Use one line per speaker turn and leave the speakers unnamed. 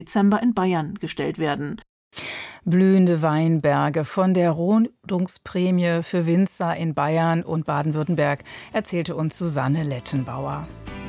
Dezember in Bayern gestellt werden.
Blühende Weinberge von der Rodungsprämie für Winzer in Bayern und Baden-Württemberg, erzählte uns Susanne Lettenbauer.